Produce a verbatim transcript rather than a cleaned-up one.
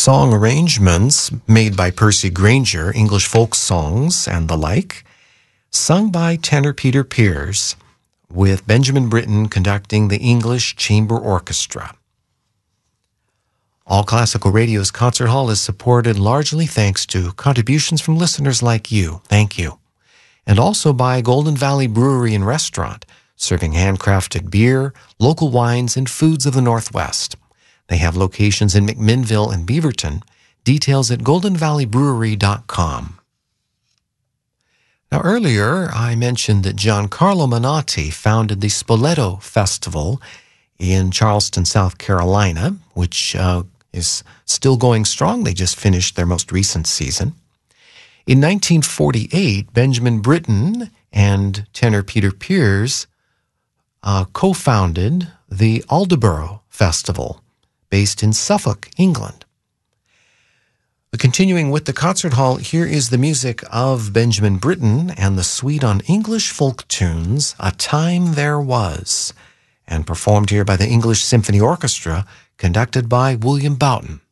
song arrangements made by Percy Granger, English folk songs and the like, sung by tenor Peter Pears, with Benjamin Britten conducting the English Chamber Orchestra. All Classical Radio's Concert Hall is supported largely thanks to contributions from listeners like you. Thank you. And also by Golden Valley Brewery and Restaurant, serving handcrafted beer, local wines, and foods of the Northwest. They have locations in McMinnville and Beaverton. Details at golden valley brewery dot com. Now, earlier I mentioned that Giancarlo Menotti founded the Spoleto Festival in Charleston, South Carolina, which uh, is still going strong. They just finished their most recent season. In nineteen forty-eight, Benjamin Britten and tenor Peter Pears uh, co-founded the Aldeborough Festival, based in Suffolk, England. But continuing with the concert hall, here is the music of Benjamin Britten and the suite on English folk tunes, A Time There Was, and performed here by the English Symphony Orchestra, conducted by William Boughton.